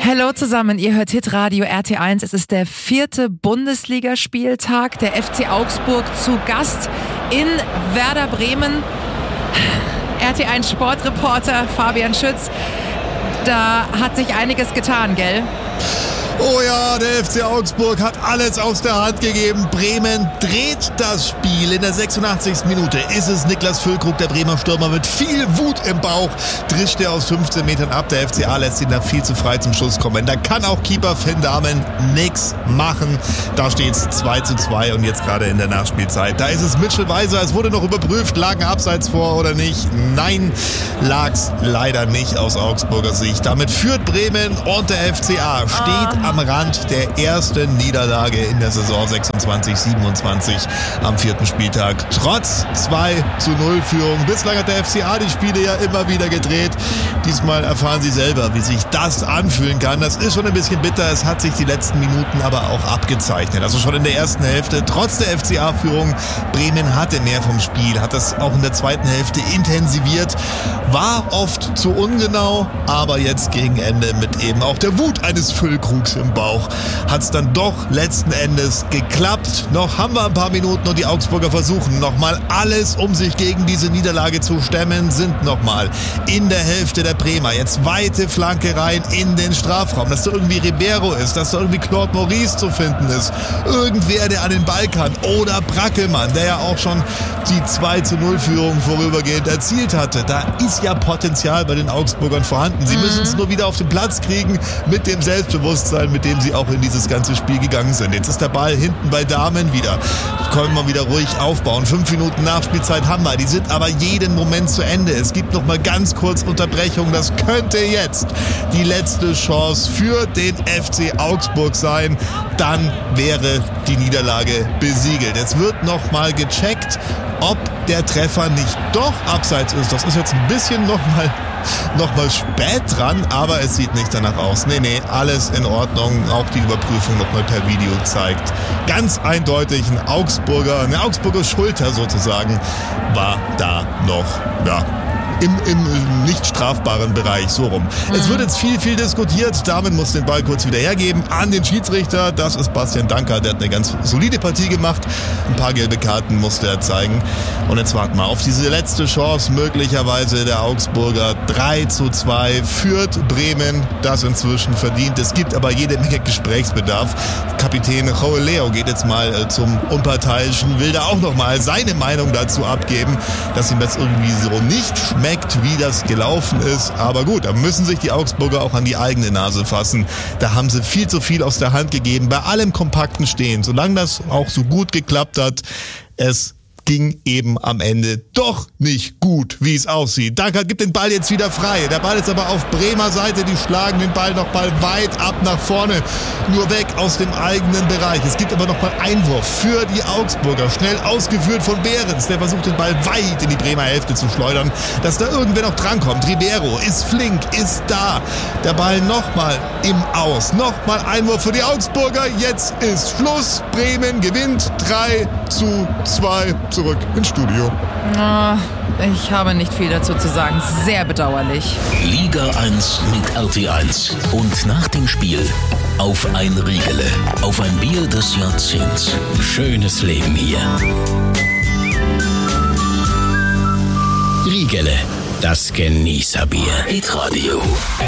Hallo zusammen, ihr hört Hitradio RT1. Es ist der 4. Bundesligaspieltag. Der FC Augsburg zu Gast in Werder Bremen. RT1 Sportreporter Fabian Schütz. Da hat sich einiges getan, gell? Oh ja, der FC Augsburg hat alles aus der Hand gegeben. Bremen dreht das Spiel. In der 86. Minute ist es Niklas Füllkrug, der Bremer Stürmer, mit viel Wut im Bauch. Drischt er aus 15 Metern ab. Der FCA lässt ihn da viel zu frei zum Schuss kommen. Da kann auch Keeper Finn Dahmen nichts machen. Da steht es 2:2 und jetzt gerade in der Nachspielzeit. Da ist es Mitchell Weiser. Es wurde noch überprüft, lagen Abseits vor oder nicht. Nein, lag's leider nicht aus Augsburger Sicht. Damit führt Bremen und der FCA steht am Rand der ersten Niederlage in der Saison 26/27 am 4. Spieltag. Trotz 2:0 Führung. Bislang hat der FCA die Spiele ja immer wieder gedreht. Diesmal erfahren sie selber, wie sich das anfühlen kann. Das ist schon ein bisschen bitter. Es hat sich die letzten Minuten aber auch abgezeichnet. Also schon in der ersten Hälfte, trotz der FCA-Führung, Bremen hatte mehr vom Spiel, hat das auch in der zweiten Hälfte intensiviert, war oft zu ungenau, aber jetzt gegen Ende mit eben auch der Wut eines Füllkrugs im Bauch hat es dann doch letzten Endes geklappt. Noch haben wir ein paar Minuten und die Augsburger versuchen nochmal alles, um sich gegen diese Niederlage zu stemmen, sind nochmal in der Hälfte der Bremer. Jetzt weite Flanke rein in den Strafraum, dass da irgendwie Ribeiro ist, dass da irgendwie Claude Maurice zu finden ist. Irgendwer, der an den Ball kann. Oder Brackelmann, der ja auch schon die 2:0 Führung vorübergehend erzielt hatte. Da ist ja Potenzial bei den Augsburgern vorhanden. Sie müssen es nur wieder auf den Platz kriegen mit dem Selbstbewusstsein, mit dem sie auch in dieses ganze Spiel gegangen sind. Jetzt ist der Ball hinten bei Dahmen wieder. Können wir wieder ruhig aufbauen. 5 Minuten Nachspielzeit haben wir. Die sind aber jeden Moment zu Ende. Es gibt noch mal ganz kurz Unterbrechung. Das könnte jetzt die letzte Chance für den FC Augsburg sein. Dann wäre die Niederlage besiegelt. Es wird noch mal gecheckt, ob der Treffer nicht doch abseits ist. Das ist jetzt ein bisschen noch mal spät dran, aber es sieht nicht danach aus. Nee, alles in Ordnung. Auch die Überprüfung nochmal per Video zeigt ganz eindeutig eine Augsburger Schulter sozusagen war da noch, im nicht strafbaren Bereich, so rum. Es wird jetzt viel diskutiert. Damen muss den Ball kurz wieder hergeben an den Schiedsrichter. Das ist Bastian Danker. Der hat eine ganz solide Partie gemacht. Ein paar gelbe Karten musste er zeigen. Und jetzt warten wir auf diese letzte Chance. Möglicherweise der Augsburger 3:2 führt Bremen. Das inzwischen verdient. Es gibt aber jede Menge Gesprächsbedarf. Kapitän Joel Leo geht jetzt mal zum Unparteiischen, will da auch nochmal seine Meinung dazu abgeben, dass ihm das irgendwie so nicht schmeckt, wie das gelaufen ist. Aber gut, da müssen sich die Augsburger auch an die eigene Nase fassen. Da haben sie viel zu viel aus der Hand gegeben, bei allem kompakten Stehen. Solange das auch so gut geklappt hat, es ging eben am Ende doch nicht gut, wie es aussieht. Danker gibt den Ball jetzt wieder frei. Der Ball ist aber auf Bremer Seite. Die schlagen den Ball noch mal weit ab nach vorne. Nur weg aus dem eigenen Bereich. Es gibt aber noch mal Einwurf für die Augsburger. Schnell ausgeführt von Behrens. Der versucht den Ball weit in die Bremer Hälfte zu schleudern, dass da irgendwer noch drankommt. Ribeiro ist flink, ist da. Der Ball noch mal im Aus. Noch mal Einwurf für die Augsburger. Jetzt ist Schluss. Bremen gewinnt 3:2. Zurück ins Studio. Ich habe nicht viel dazu zu sagen. Sehr bedauerlich. Liga 1 mit RT1. Und nach dem Spiel auf ein Riegele. Auf ein Bier des Jahrzehnts. Schönes Leben hier. Riegele, das Genießerbier. Hitradio.